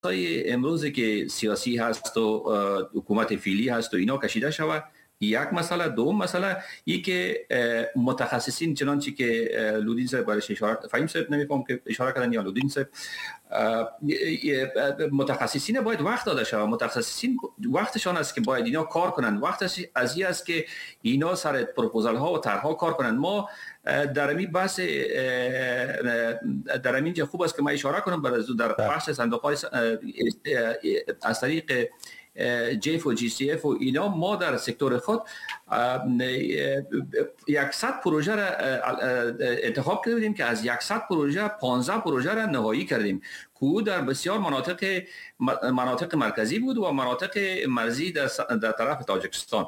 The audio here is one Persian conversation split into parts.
های امروزی که سیاسی هست و حکومت فعلی هست و اینا کشیده شود، یک مسئله. دوم مسئله ای که متخصصین چنانچه که لودین صاحب برش اشاره، فهیم صاحب نمیفهم که اشاره کردن یا لودین صاحب، متخصصین باید وقت داده شود. متخصصین وقتشان است که باید اینا کار کنند. وقتش از این است که اینا سر پروپوزال ها و طرح‌ها کار کنند. ما در این بحث در اینجا خوب است که من اشاره کنم در بحث صندوق‌های از طریق جیف و جی سی اف و اینا، ما در سکتور خود 100 پروژه را انتخاب کردیم که از 100 پروژه 15 پروژه را نهایی کردیم که در بسیار مناطق مرکزی بود و مناطق مرزی در طرف تاجیکستان،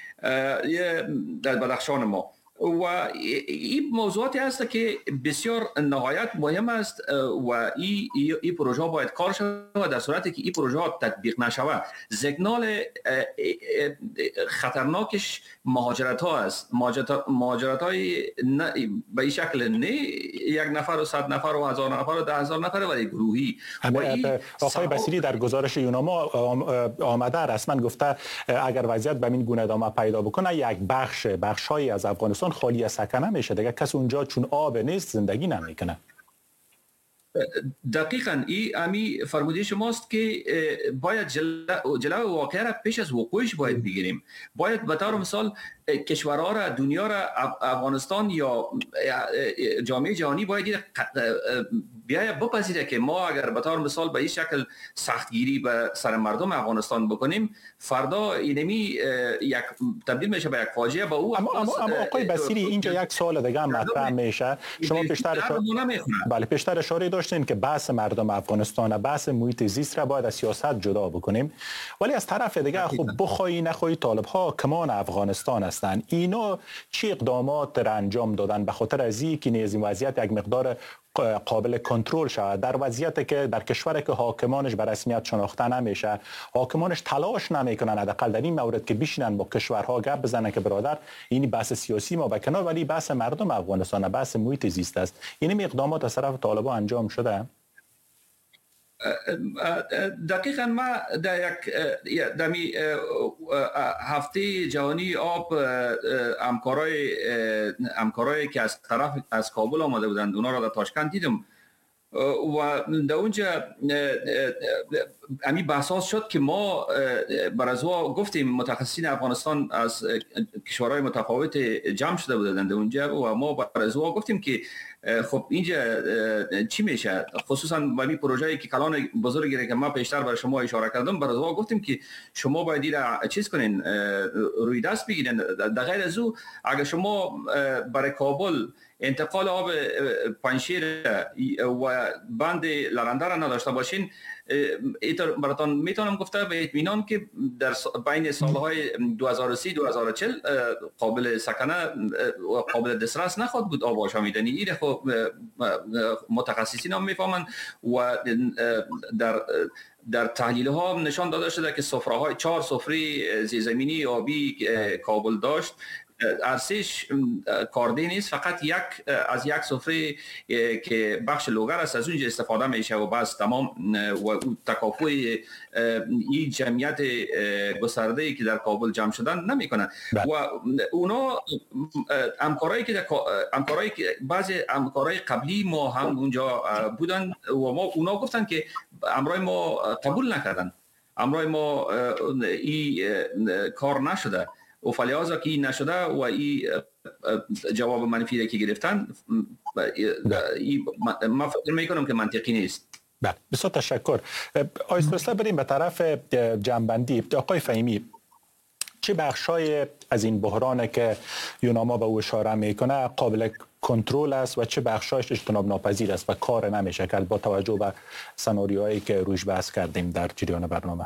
در بدخشان ما. و این موضوعاتی است که بسیار نهایت مهم است و این پروژه باید کار شود. در صورتی که این پروژه تطبیق نشود، سیگنال خطرناکش مهاجرت ها است. مهاجرت های به این شکل نه یک نفر و 100 نفر و 1000 نفر و 10,000 نفر، ولی گروهی. آقای بصیری در گزارش یوناما آمده رسما گفته اگر وضعیت به این گونه ادامه پیدا بکنه، یک بخش‌هایی از افغانستان خالی از سکنه میشه دیگه. کس اونجا چون آب نیست زندگی نمیکنه. دقیقاً این امی فرموده شماست که باید جلو واقعه را پیش از وقوعش باید بگیریم. باید به طور مثال کشورها را، دنیا را، افغانستان یا جامعه جهانی باید بیاید بپذیره که ما اگر به طور مثال به این شکل سختگیری به سر مردم افغانستان بکنیم، فردا اینمی یک تبدیل میشه به یک فاجعه. با او اما آقای بصیری اینجا یک سوال دیگه مطرح میشه. شما پیشتر اشاره داشتین که بحث مردم افغانستان، بحث محیط زیست را باید از سیاست جدا بکنیم، ولی از طرف دیگه خب بخوای نخوای طالب ها کمان افغانستان هستند. اینا چه اقدامات را انجام دادن به خاطر از اینکه نیز این وضعیت یک مقدار قابل کنترل شود، در وضعیتی که در کشوری که حاکمانش به رسمیت شناخته نمیشه، حاکمانش تلاش نمیکنن حداقل در این مورد که بشینن با کشورها گپ بزنن که برادر این بحث سیاسی ما به کنار، ولی بحث مردم افغانستان، بحث محیط زیست است. این اقدامات از طرف طالبان انجام شده؟ دقیقاً ما در یک هفته جهانی آب همکارایی که از طرف از کابل آمده بودند اونا را در تاشکند دیدم و در اونجا امی بحثات شد که ما برازوا گفتیم متخصصین افغانستان از کشورهای متفاوت جمع شده بودند اونجا و ما برازوا گفتیم که خب اینجا چی میشه، خصوصا با این پروژه‌ای که کلان بزرگی که ما پیشتر برای شما اشاره کردم، برازوا گفتیم که شما باید این چیز کنین، روی دست بگیرین. در غیر از او اگر شما برای کابل انتقال آب پنشیر و بند لرنده را نداشته باشین، ایتر براتون میتونم گفته به اطمینان که در بین سالهای 2030-2040 قابل سکنه و قابل دسترس نخواهد بود آب آشامیدنی. این خب متخصصین هم میفهمند و در تحلیل ها هم نشان داده شده که 4 سفره زیرزمینی آبی کابل داشت، ارسیش کاردی نیست، فقط از یک سفره که بخش لوگر است از اونجا استفاده میشه و بس تمام و تکافؤ این جمعیت گسترده‌ای که در کابل جمع شدن نمیکنن. و اونا همکارایی که بعضی همکارای قبلی ما هم اونجا بودن و اونا گفتن که امرای ما قبول نکردن، امرای ما این کار نشده و فلیازا که این نشده و این جواب منفی که گرفتن من فکر میکنم که منطقی نیست. بله، بسیار تشکر. آیسته بریم به طرف جنبندی. آقای فهیمی، چه بخشای از این بحران که یوناما به او اشاره میکنه قابل کنترل است و چه بخشایش اجتناب ناپذیر است و کار نمیشه کرد با توجه به سناریوهایی که روش بحث کردیم در جریان برنامه؟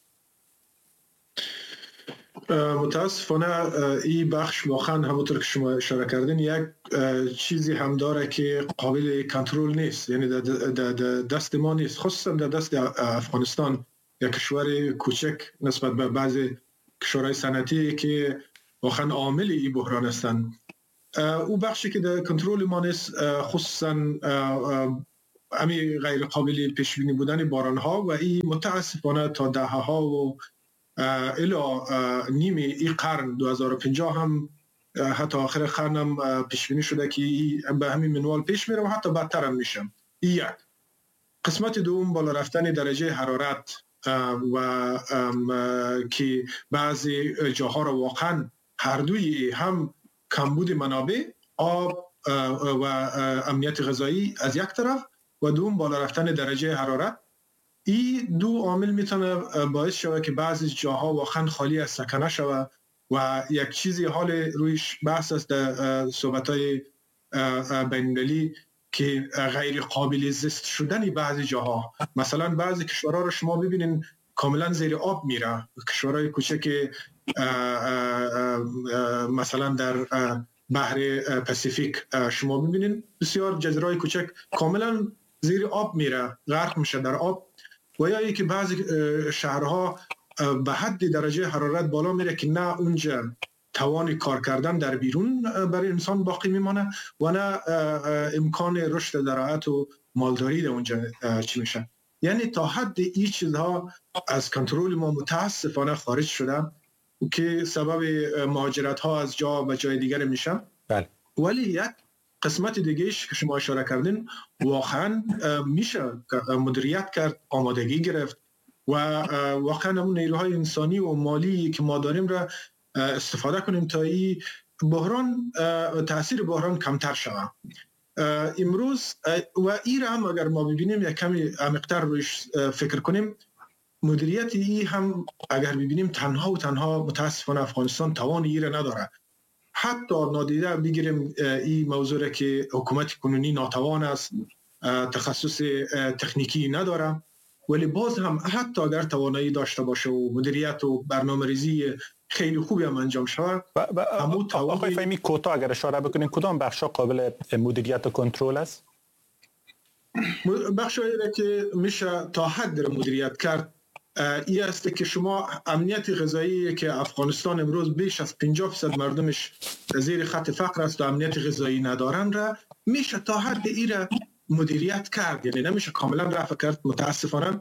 متاسفانه این بخش واقعا همونطور که شما اشاره کردین یک چیزی هم داره که قابل کنترل نیست، یعنی در دست ما نیست، خصوصا در دست افغانستان، یک کشور کوچک نسبت به بعضی کشورهای صنعتی که واقعا عامل این بحران هستند. او بخشی که در کنترل ما نیست، خصوصا امی غیر قابل پیش بینی بودن باران ها و این متاسفانه تا دهه ها و الی نیمه این قرن 2050 هم حتی آخر قرن هم پیش بینی شده که به همین منوال پیش میره و حتی بدتر هم میشه. یک قسمت دوم بالا رفتن درجه حرارت و که بعضی جاها را واقعا هر دوی هم کمبود منابع آب و امنیت غذایی از یک طرف و دوم بالا رفتن درجه حرارت، این دو عامل میتونه باعث شود که بعضی جاها واقعا خالی از سکنه شود و یک چیزی حال رویش بحث است در صحبت‌های بین‌المللی که غیر قابل زیست شدنی بعضی جاها، مثلا بعضی کشورها رو شما ببینین کاملا زیر آب میره، کشورهای کوچک مثلا در بحر پاسیفیک شما ببینین بسیار جزیرهای کوچک کاملا زیر آب میره، غرق میشه در آب، و یا ای که بعضی شهرها به حد درجه حرارت بالا میره که نه اونجا توان کار کردن در بیرون برای انسان باقی میمانه و نه امکان رشد زراعت و مالداری در اونجا چی میشه. یعنی تا حد این چیزها از کنترل ما متاسفانه خارج شده که سبب مهاجرت ها از جا به جای دیگر میشه. بله. ولی یک قسمت دیگهش که شما اشاره کردین واقعا میشه مدیریت کرد، آمادگی گرفت و واقعا اون نیروهای انسانی و مالی که ما داریم را استفاده کنیم تا این بحران، تاثیر بحران کمتر شود. امروز و این هم اگر ما ببینیم یک کمی عمیق‌تر روش فکر کنیم، مدیریت این هم اگر ببینیم تنها و تنها متاسفانه افغانستان توان این را نداره. حتی نادیده بگیریم این موضوع که حکومت کنونی ناتوان است، تخصص تکنیکی نداره، ولی باز هم حتی اگر توانایی داشته باشه و مدیریت و برنامه‌ریزی خیلی خوبی هم انجام شود، آقای فهیمی کوتاه اگر اشاره بکنیم کدام بخشا قابل مدیریت و کنترل است؟ بخشایی که میشه تا حد مدیریت کرد این است که شما امنیت غذایی که افغانستان امروز بیش از 50% مردمش زیر خط فقر است و امنیت غذایی ندارن را میشه تا حد این را مدیریت کرد، یعنی نمیشه کاملا رفع کرد متاسفانه.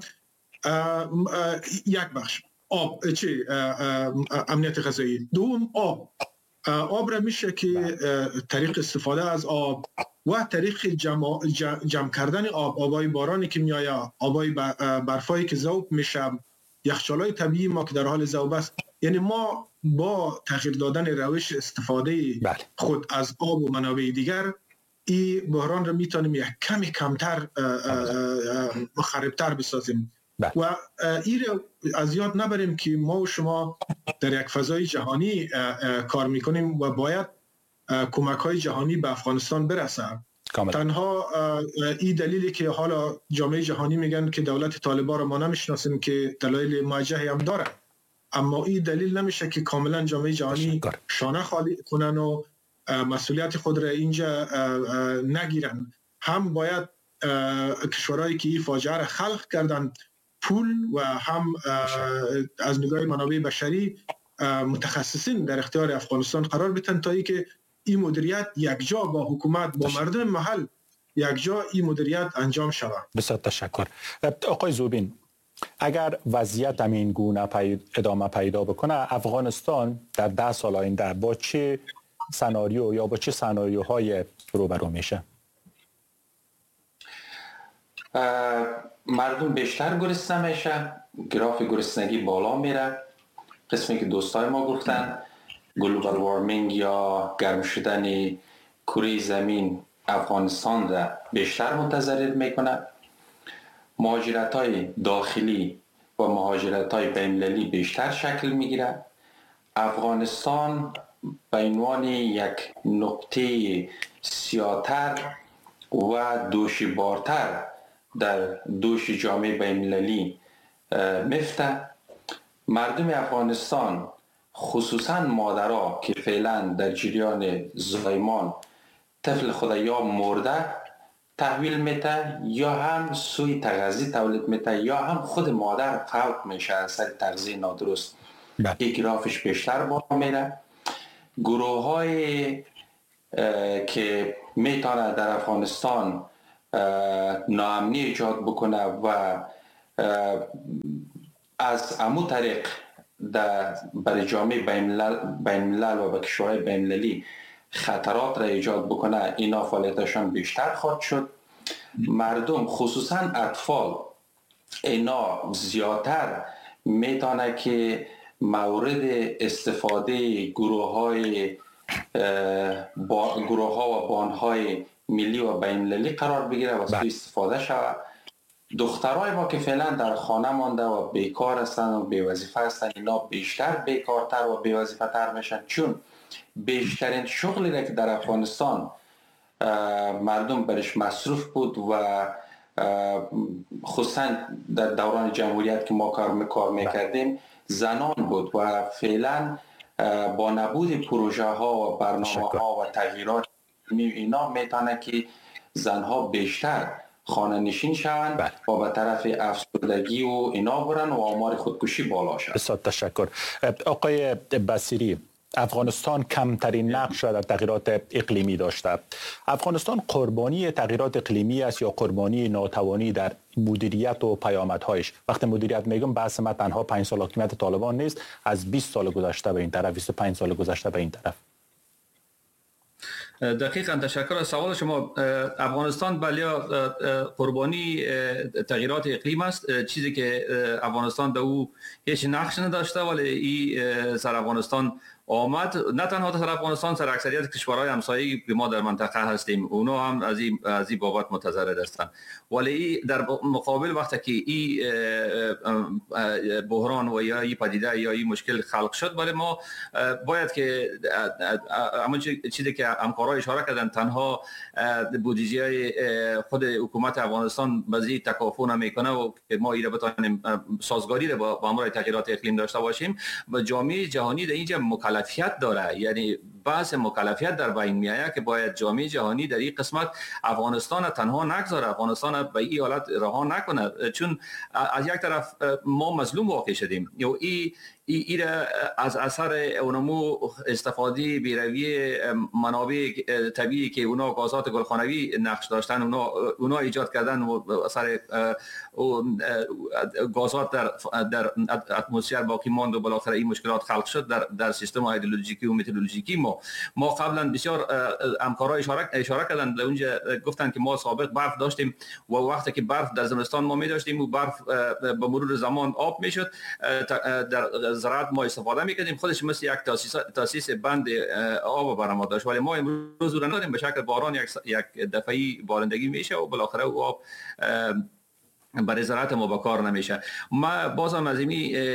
یک بخش آب، امنیت غذایی. دوم آب را میشه که طریق استفاده از آب و طریق جمع کردن آبای بارانی که میآید، آبای برفایی که ذوب میشه، یخچالای طبیعی ما که در حال ذوب است، یعنی ما با تغییر دادن روش استفاده خود از آب و منابع دیگر این بحران را میتونیم یک کمی کمتر مخربتر بسازیم. و این را از یاد نبریم که ما و شما در یک فضای جهانی کار میکنیم و باید کمک های جهانی به افغانستان برسه. تنها این دلیلی که حالا جامعه جهانی میگن که دولت طالبان را ما نمیشناسیم که دلایل موجهی هم داره، اما این دلیل نمیشه که کاملا جامعه جهانی شانه خالی کنن و مسئولیت خود را اینجا نگیرن. هم باید کشورهایی که این فاجعه را خلق کردن پول و هم از نگاه منابع بشری متخصصین در اختیار افغانستان قرار بدن تا اینکه این مدیریت یک جا با حکومت با مردم محل یک جا این مدیریت انجام شود. بسیار تشکر. آقای زوبین، اگر وضعیت همین گونه ادامه پیدا بکنه، افغانستان در 10 سال آینده با چه سناریو یا با چه سناریوهای روبرو میشه؟ مردم بیشتر گرسنه میشه، گراف گرسنگی بالا میره. قسمی که دوستای ما گفتن گلوبال وارمینگ یا گرم شدن کره زمین افغانستان را بیشتر متضرر میکنه. مهاجرت‌های داخلی و مهاجرت‌های بین‌المللی بیشتر شکل میگیره. افغانستان به عنوان یک نقطه سیاتر و دوشیبارتر در دوش جامعه بین‌المللی میفته. مردم افغانستان خصوصا مادرها که فعلا در جریان زایمان طفل خود یا مرده تحویل میته یا هم سوی تغذیه تولید میته یا هم خود مادر فوت میشه از سر تغذیه نادرست. این گرافش بیشتر بالا میره. گروه های که میتونه در افغانستان ناامنی ایجاد بکنه و از امو طریق برای جامعه بین الملل و به کشورهای بین المللی خطرات را ایجاد بکنه، اینا فعالیتشان بیشتر خواهد شد. مردم خصوصا اطفال اینا زیادتر میتونه که مورد استفاده گروه ها و بانهای ملی و بین المللی قرار بگیره و سوء استفاده شود. دخترای ما که فعلا در خانه مانده و بیکار هستند و بی وظیفه هستند، اینا بیشتر بیکارتر و بی وظیفه تر میشن، چون بیشترین شغلی را که در افغانستان مردم برش مصروف بود و خصوصا در دوران جمهوریت که ما کار میکردیم زنان بود و فعلا با نبود پروژه ها و برنامه ها و تغییرات اینا میتونه که زنها بیشتر خانه نشین شوند و به طرف افسردگی و اینا برن و آمار خودکشی بالا شد. بسیار تشکر. آقای بصیری، افغانستان کمترین نقش را در تغییرات اقلیمی داشته. افغانستان قربانی تغییرات اقلیمی است یا قربانی ناتوانی در مدیریت و پیامدهایش؟ وقتی مدیریت میگم بحث ما تنها 5 سال حکومت طالبان نیست، از 20 سال گذشته به این طرف، 25 سال گذشته به این طرف. دقیقاً، تشکر از سوال شما. افغانستان بله قربانی تغییرات اقلیم است، چیزی که افغانستان در او هیچ نقش نداشته، ولی این سر افغانستان آمد. نه تنها در افغانستان، سر اکثریت کشورهای همسایه‌ای که ما در منطقه هستیم اونا هم از این بابت متضرر هستند. ولی در مقابل وقتی که این بحران و یا این پدیده یا این مشکل خلق شد، ولی ما باید که همون چیزی که همکارا اشاره کردن، تنها بودجه خود حکومت افغانستان بازی تکافو نمیکنه و که ما این را بتوانیم سازگاری را با امر تغییرات اقلیم داشته باشیم. و جامعه جهانی در اینجا مکلفیت داره، یعنی بحث مکلفیت در بین میآید که باید جامعه جهانی در این قسمت افغانستان تنها نگذاره، افغانستان به این حالت رها نکنه، چون از یک طرف ما مظلوم واقع شدیم. این از اثر اونمو استفاده بیروی منابع طبیعی که اونا گازات گلخانوی نقش داشتن، اونا ایجاد کردن و اثر گازات در اتمسفر باقی ماند و بالاخره این مشکلات خلق شد در سیستم هیدرولوژیکی و مترولوژیکی ما قبلا بسیار همکارا اشاره کردن در اونجا، گفتن که ما سابق برف داشتیم و وقتی که برف در زمستان ما می داشتیم و برف به مرور زمان آب می شد، در زراعت ما استفاده میکردیم، خودش مثل یک تاسیس بند آب برای ما داشت، ولی ما امروز رو نداریم. به شکل باران یک دفعی بارندگی میشه و بالاخره او آب برای زراعت ما با کار نمیشه. ما بازم از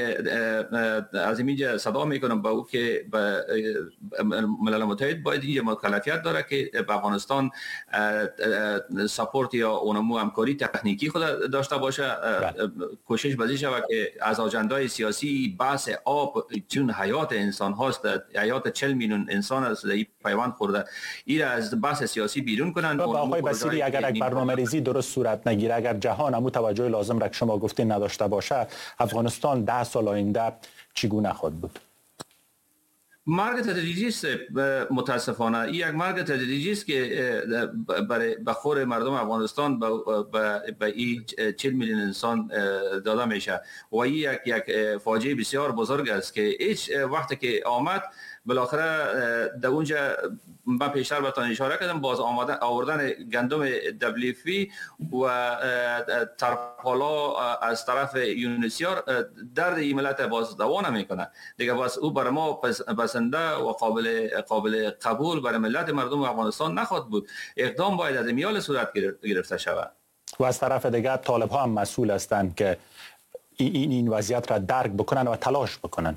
اینجا صدا میکنم با او که ملل متحد باید اینجا مکلفیت داره که به افغانستان سپورت یا اونمو همکاری تکنیکی خود داشته باشه. کوشش بازی شود که از آجندای سیاسی بحث آب، چون حیات انسان هاست، حیات 40 میلیون انسان است این پیوند خورده، این از بحث سیاسی بیرون کنن. آقای بصیری، اگر یک برنامه‌ریزی درست صورت نگیره، اگر جهان هم توجه لازم را که شما گفتین نداشته باشه، افغانستان 10 سال آینده چگونه خواهد بود؟ مرگ تدریجی است. متاسفانه این یک مرگ تدریجی است که برای بخور مردم افغانستان به این 40 میلیون انسان داده میشه و این یک فاجعه بسیار بزرگ است که هیچ وقتی که آمد بالاخره در اونجا من پیشتر بهتون اشاره کردم، باز آوردن گندم WFP و ترپالا از طرف یونیسیار درد این ملت باز دوا نمیکنه دیگه. باز او برای ما بسنده و قابل قبول برای ملت مردم افغانستان نخواهد بود. اقدام باید از میال صورت گرفته شود. و از طرف دیگر طالب ها هم مسئول هستند که این وضعیت را درک بکنن و تلاش بکنن.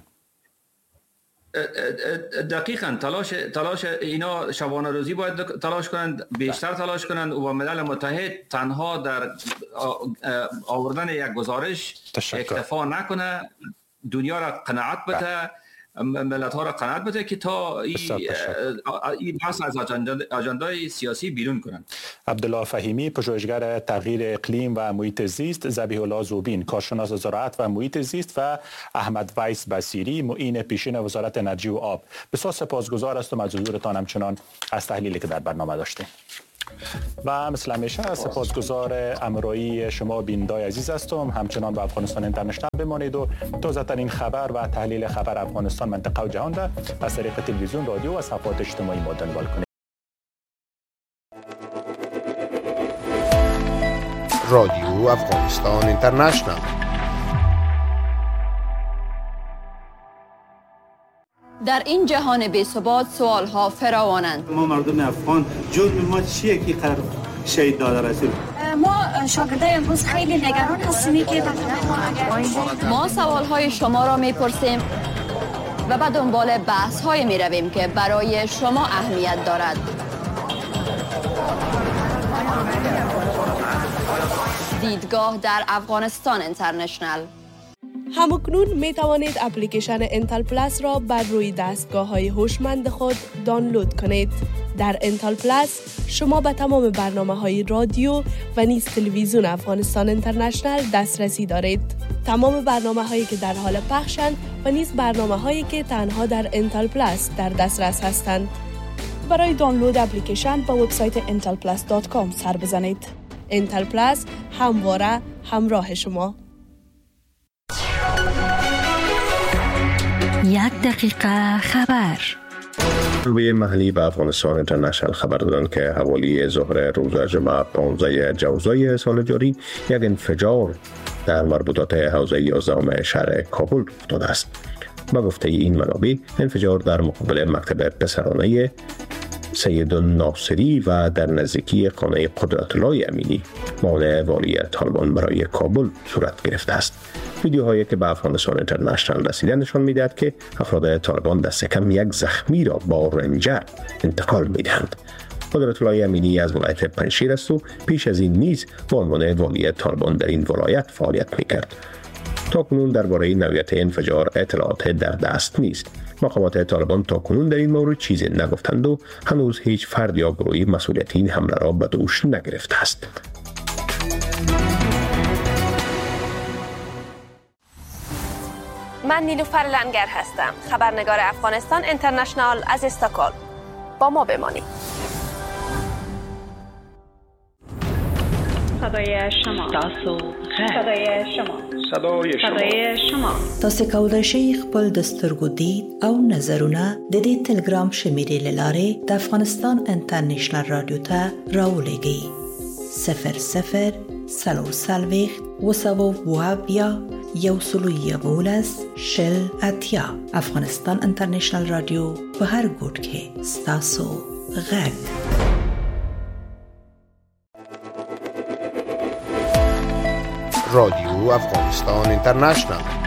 دقیقاً تلاش اینا شبانه روزی باید تلاش کنند، بیشتر تلاش کنند و ملل متحد تنها در آوردن یک گزارش اکتفا نکنه، دنیا را قناعت بده، ملت ها را قناعت بده که تا این بحث از اجندای سیاسی بیرون کنند. عبدالله فهیمی، پژوهشگر تغییر اقلیم و محیط زیست، ذبیح الله زوبین، کارشناس زراعت و محیط زیست و احمد ویس بصیری، معین پیشین وزارت انرژی و آب. بسیار سپاسگزار هستم از حضورتان، همچنان از تحلیلی که در برنامه داشتیم. و مثل همیشه سپاسگزار امرویی شما بینندگان عزیز هستم. همچنان به افغانستان اینترنشنال بمانید و تازه ترین خبر و تحلیل خبر افغانستان، منطقه و جهان را از طریق تلویزیون، رادیو و صفحات اجتماعی ما دنبال کنید. رادیو افغانستان اینترنشنال. در این جهان بی‌ثبات سوال‌ها فراوانند. ما مردم افغان جرم ما چیه که قرار شهید داده رسول؟ ما شاگردای امروز خیلی نگران هستیم که ما سوال‌های شما را می‌پرسیم و به دنبال بحث‌های می‌رویم که برای شما اهمیت دارد. دیدگاه در افغانستان اینترنشنال. همکنون می توانید اپلیکیشن انتل پلاس را بر روی دستگاه‌های هوشمند خود دانلود کنید. در انتل پلاس شما به تمام برنامه‌های رادیو و نیز تلویزیون افغانستان اینترنشنال دسترسی دارید. تمام برنامه‌هایی که در حال پخشند و نیز برنامه‌هایی که تنها در انتل پلاس در دسترس هستند. برای دانلود اپلیکیشن به وبسایت intelplus.com سر بزنید. انتل پلاس همواره همراه شما. 1 دقیقه خبر. منابع محلی به افغانستان اینترنشنال خبر دادند که حوالی ظهر روز جمعه 15 جوزای سال جاری یک انفجار در مربوطات حوزه 11 شهر کابل افتاده است. با گفته این منابع، انفجار در مقابل مکتب پسرانه سید ناصری و در نزدیکی خانه قدرت الله امینی معاون والی طالبان برای کابل صورت گرفته است. ویدیوهایی که به افغانستان اینترنشنال رسیده نشان می‌دهد که افراد طالبان دست کم یک زخمی را با رنجر انتقال می‌دهند. قدرت الله امینی از ولایت پنجشیر است و پیش از این نیز به عنوان والی طالبان در این ولایت فعالیت می‌کرد. تاکنون درباره نوعیت انفجار اطلاعات در دست نیست. مقامات طالبان تاکنون در این مورد چیزی نگفتند و هنوز هیچ فرد یا گروهی مسئولیت این حمله را به دوش نگرفته است. من نیلوفر لنگر هستم، خبرنگار افغانستان اینترنشنال از استکهلم. با ما بمانید. صدای شما، صدای شما، صدای شما. تاسو کولای شئ خپل د سترګو دید او نظرونه د دې ټلګرام شمیرې له لارې د افغانستان انټرنیشنل رادیو ته راولېږئ. 00 صلوصلويخت وسووابیا یوسلویبولس شل اتیا. افغانستان انټرنیشنل رادیو په هر ګوټ کې ستاسو غږ. رادیو افغانستان اینترنشنال.